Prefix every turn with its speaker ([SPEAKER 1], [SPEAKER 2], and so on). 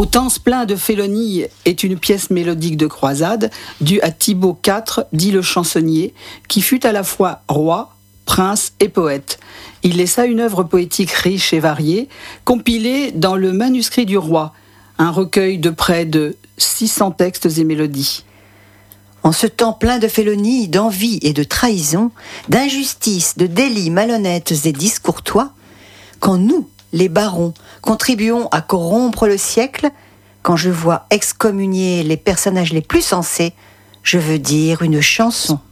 [SPEAKER 1] Hortense plein de félonie est une pièce mélodique de croisade due à Thibaut IV, dit le chansonnier, qui fut à la fois roi, prince et poète. Il laissa une œuvre poétique riche et variée, compilée dans le Manuscrit du roi, un recueil de près de 600 textes et mélodies.
[SPEAKER 2] En ce temps plein de félonie, d'envie et de trahison, d'injustice, de délits malhonnêtes et discourtois, quand nous, les barons, contribuons à corrompre le siècle, quand je vois excommunier les personnages les plus sensés, je veux dire une chanson.